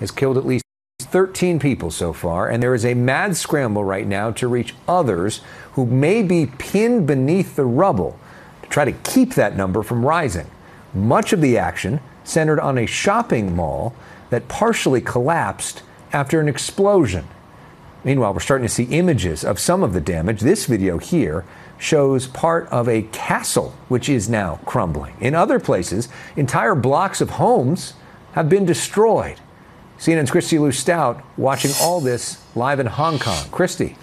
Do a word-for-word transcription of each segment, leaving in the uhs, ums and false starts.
has killed at least thirteen people so far, and there is a mad scramble right now to reach others who may be pinned beneath the rubble to try to keep that number from rising. Much of the action centered on a shopping mall that partially collapsed after an explosion. Meanwhile, we're starting to see images of some of the damage. This video here shows part of a castle which is now crumbling. In other places, entire blocks of homes have been destroyed. C N N's Christy Lou Stout watching all this live in Hong Kong. Christy.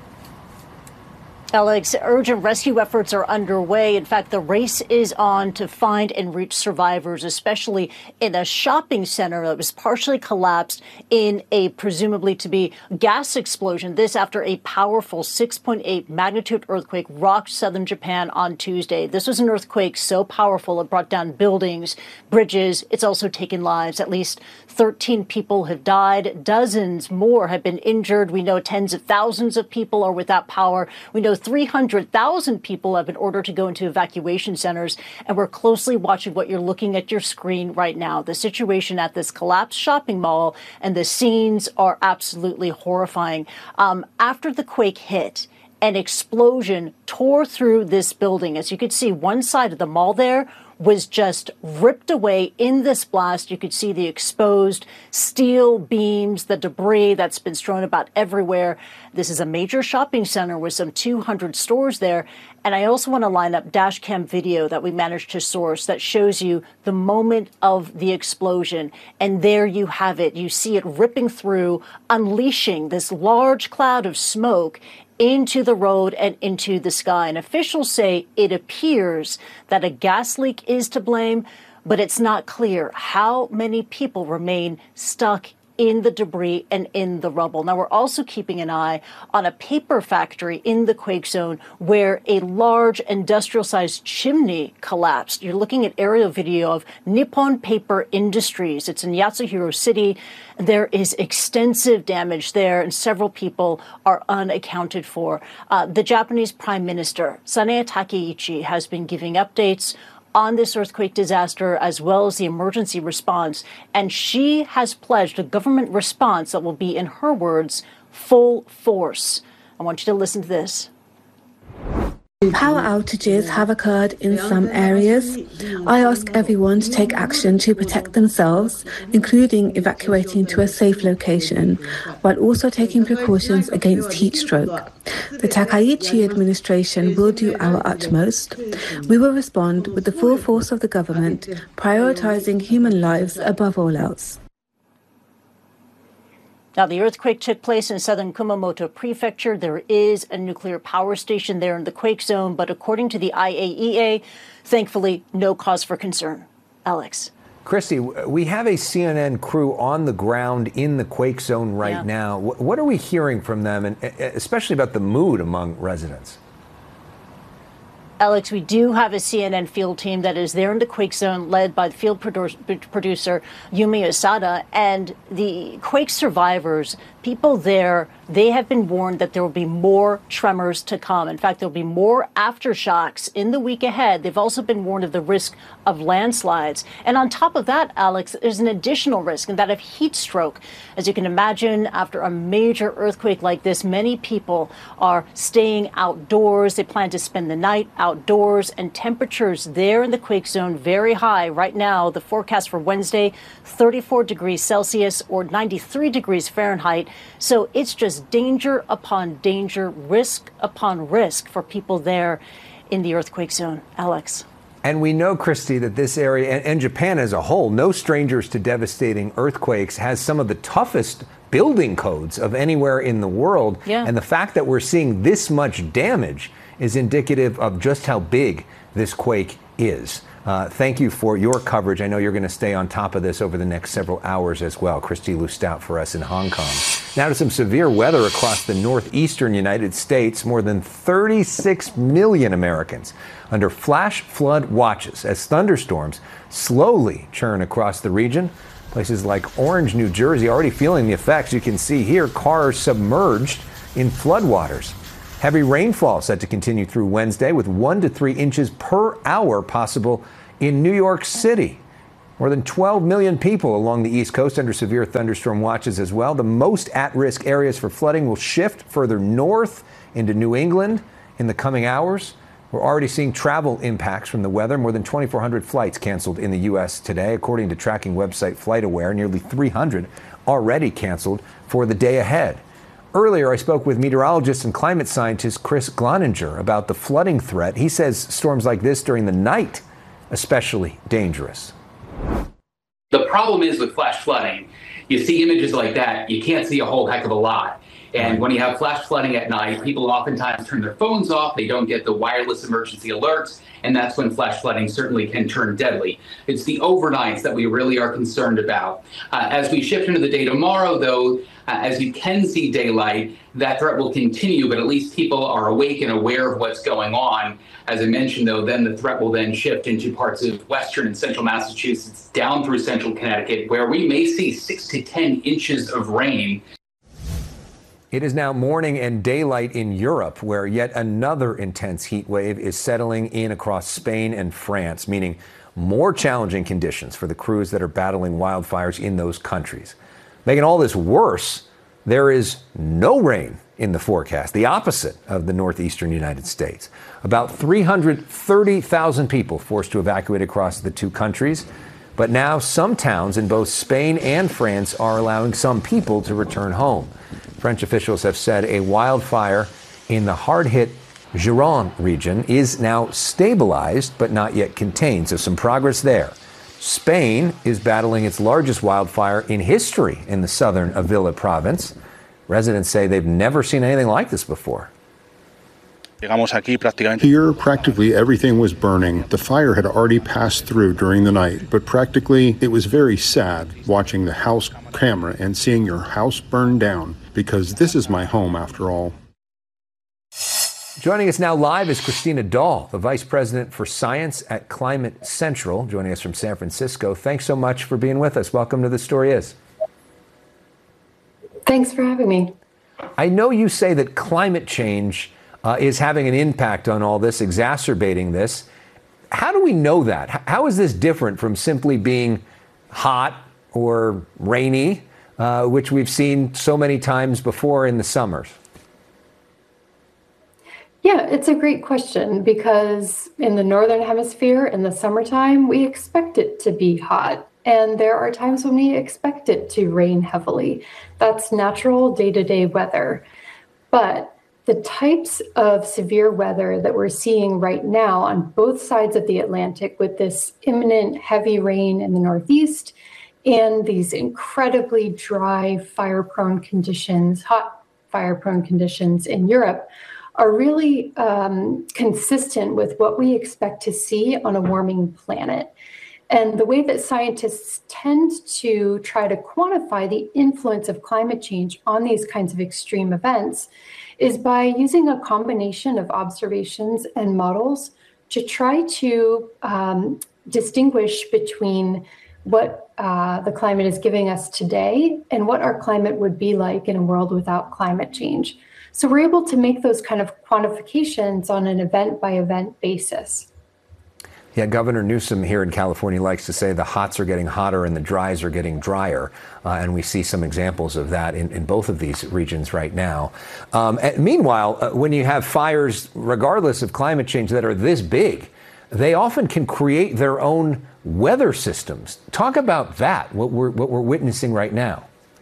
Alex, urgent rescue efforts are underway. In fact, the race is on to find and reach survivors, especially in a shopping center that was partially collapsed in a presumably to be gas explosion. This after a powerful six point eight magnitude earthquake rocked southern Japan on Tuesday. This was an earthquake so powerful it brought down buildings, bridges. It's also taken lives. At least thirteen people have died. Dozens more have been injured. We know tens of thousands of people are without power. We know three hundred thousand people have been ordered to go into evacuation centers, and we're closely watching what you're looking at your screen right now. The situation at this collapsed shopping mall, and the scenes are absolutely horrifying. Um, after the quake hit, an explosion tore through this building. As you could see, one side of the mall there was just ripped away in this blast. You could see the exposed steel beams, the debris that's been strewn about everywhere. This is a major shopping center with some two hundred stores there. And I also want to line up dash cam video that we managed to source that shows you the moment of the explosion. And there you have it. You see it ripping through, unleashing this large cloud of smoke into the road and into the sky. And officials say it appears that a gas leak is to blame, but it's not clear how many people remain stuck in the debris and in the rubble. Now, we're also keeping an eye on a paper factory in the quake zone where a large industrial-sized chimney collapsed. You're looking at aerial video of Nippon Paper Industries. It's in Yatsuhiro City. There is extensive damage there, and several people are unaccounted for. Uh, the Japanese Prime Minister, Sanae Takeichi, has been giving updates on this earthquake disaster as well as the emergency response. And she has pledged a government response that will be, in her words, full force. I want you to listen to this. Power outages have occurred in some areas. I ask everyone to take action to protect themselves, including evacuating to a safe location, while also taking precautions against heat stroke. The Takaichi administration will do our utmost. We will respond with the full force of the government, prioritizing human lives above all else. Now, the earthquake took place in southern Kumamoto Prefecture. There is a nuclear power station there in the quake zone, but according to the I A E A, thankfully, no cause for concern. Alex. Christy, we have a C N N crew on the ground in the quake zone right yeah. now. What are we hearing from them, and especially about the mood among residents? Alex, we do have a C N N field team that is there in the quake zone, led by the field produ- producer Yumi Asada, and the quake survivors. People there, they have been warned that there will be more tremors to come. In fact, there will be more aftershocks in the week ahead. They've also been warned of the risk of landslides. And on top of that, Alex, there's an additional risk, and that of heat stroke. As you can imagine, after a major earthquake like this, many people are staying outdoors. They plan to spend the night outdoors, and temperatures there in the quake zone very high. Right now, the forecast for Wednesday, thirty-four degrees Celsius or ninety-three degrees Fahrenheit. So it's just danger upon danger, risk upon risk for people there in the earthquake zone. Alex. And we know, Christy, that this area and, and Japan as a whole, no strangers to devastating earthquakes, has some of the toughest building codes of anywhere in the world. Yeah. And the fact that we're seeing this much damage is indicative of just how big this quake is. Uh, thank you for your coverage. I know you're going to stay on top of this over the next several hours as well. Christy Lou Stout for us in Hong Kong. Now to some severe weather across the northeastern United States. More than thirty-six million Americans under flash flood watches as thunderstorms slowly churn across the region. Places like Orange, New Jersey, already feeling the effects. You can see here cars submerged in floodwaters. Heavy rainfall set to continue through Wednesday with one to three inches per hour possible in New York City. More than twelve million people along the East Coast under severe thunderstorm watches as well. The most at-risk areas for flooding will shift further north into New England in the coming hours. We're already seeing travel impacts from the weather. More than twenty-four hundred flights canceled in the U S today, according to tracking website FlightAware. Nearly three hundred already canceled for the day ahead. Earlier, I spoke with meteorologist and climate scientist Chris Gloninger about the flooding threat. He says storms like this during the night, especially dangerous. The problem is with flash flooding, you see images like that, you can't see a whole heck of a lot. And when you have flash flooding at night, people oftentimes turn their phones off, they don't get the wireless emergency alerts, and that's when flash flooding certainly can turn deadly. It's the overnights that we really are concerned about. Uh, as we shift into the day tomorrow, though, uh, as you can see daylight, that threat will continue, but at least people are awake and aware of what's going on. As I mentioned, though, then the threat will then shift into parts of western and central Massachusetts, down through central Connecticut, where we may see six to ten inches of rain. It is now morning and daylight in Europe, where yet another intense heat wave is settling in across Spain and France, meaning more challenging conditions for the crews that are battling wildfires in those countries. Making all this worse, there is no rain in the forecast, the opposite of the northeastern United States. About three hundred thirty thousand people forced to evacuate across the two countries. But now some towns in both Spain and France are allowing some people to return home. French officials have said a wildfire in the hard-hit Gironde region is now stabilized but not yet contained, so some progress there. Spain is battling its largest wildfire in history in the southern Avila province. Residents say they've never seen anything like this before. Here, practically everything was burning. The fire had already passed through during the night, but practically it was very sad watching the house camera and seeing your house burn down, because this is my home after all. Joining us now live is Christina Dahl, the Vice President for Science at Climate Central, joining us from San Francisco. Thanks so much for being with us. Welcome to The Story Is. Thanks for having me. I know you say that climate change uh, is having an impact on all this, exacerbating this. How do we know that? How is this different from simply being hot or rainy, uh, which we've seen so many times before in the summers? Yeah, it's a great question, because in the Northern Hemisphere in the summertime, we expect it to be hot. And there are times when we expect it to rain heavily. That's natural day-to-day weather. But the types of severe weather that we're seeing right now on both sides of the Atlantic, with this imminent heavy rain in the Northeast and these incredibly dry, fire-prone conditions, hot fire-prone conditions in Europe, are really um, consistent with what we expect to see on a warming planet. And the way that scientists tend to try to quantify the influence of climate change on these kinds of extreme events is by using a combination of observations and models to try to um, distinguish between what uh, the climate is giving us today and what our climate would be like in a world without climate change. So we're able to make those kind of quantifications on an event-by-event basis. Yeah, Governor Newsom here in California likes to say the hots are getting hotter and the dries are getting drier. Uh, and we see some examples of that in, in both of these regions right now. Um, and meanwhile, uh, when you have fires, regardless of climate change, that are this big, they often can create their own weather systems. Talk about that, what we're, what we're witnessing right now.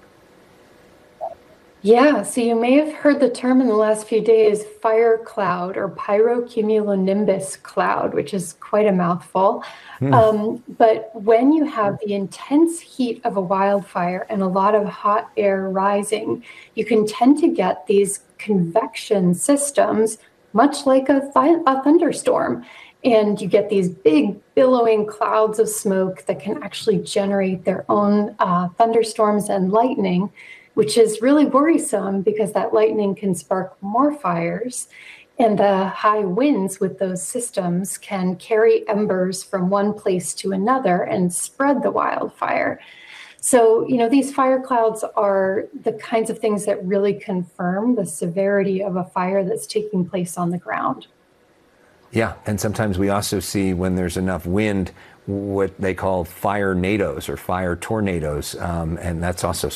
Yeah, so you may have heard the term in the last few days, fire cloud or pyrocumulonimbus cloud, which is quite a mouthful. Hmm. Um, but when you have the intense heat of a wildfire and a lot of hot air rising, you can tend to get these convection systems, much like a, th- a thunderstorm. And you get these big billowing clouds of smoke that can actually generate their own uh, thunderstorms and lightning, which is really worrisome because that lightning can spark more fires, and the high winds with those systems can carry embers from one place to another and spread the wildfire. So, you know, these fire clouds are the kinds of things that really confirm the severity of a fire that's taking place on the ground. Yeah, and sometimes we also see when there's enough wind what they call fire nados or fire tornadoes, um, and that's also